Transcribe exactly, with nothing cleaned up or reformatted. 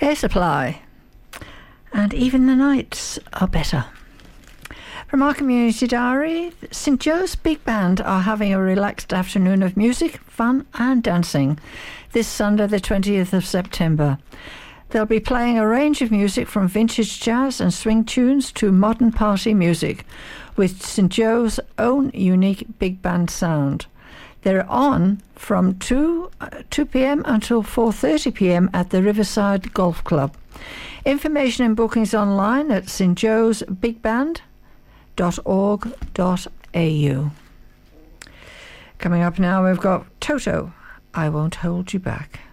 Air Supply, and even the nights are better. From our community diary, St Joe's Big Band are having a relaxed afternoon of music, fun and dancing this Sunday the twentieth of September. They'll be playing a range of music from vintage jazz and swing tunes to modern party music with St Joe's own unique big band sound. They're on from two p.m. until four thirty p.m. at the Riverside Golf Club. Information and bookings online at st joes big band dot org dot a u. Coming up now, we've got Toto, I Won't Hold You Back.